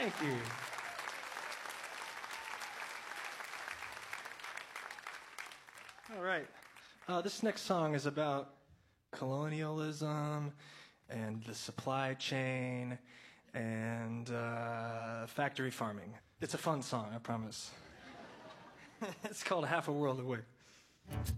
Thank you. All right. This next song is about colonialism and the supply chain and factory farming. It's a fun song, I promise. It's called Half a World Away.